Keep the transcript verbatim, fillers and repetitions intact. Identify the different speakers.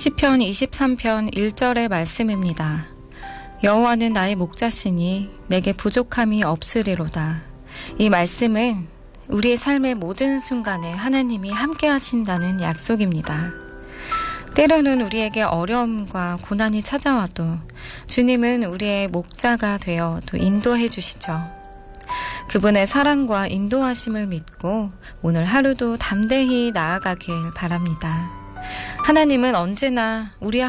Speaker 1: 시편 이십삼 편 일 절의 말씀입니다. 여호와는 나의 목자시니 내게 부족함이 없으리로다. 이 말씀은 우리의 삶의 모든 순간에 하나님이 함께 하신다는 약속입니다. 때로는 우리에게 어려움과 고난이 찾아와도 주님은 우리의 목자가 되어 또 인도해 주시죠. 그분의 사랑과 인도하심을 믿고 오늘 하루도 담대히 나아가길 바랍니다. 하나님은 언제나 우리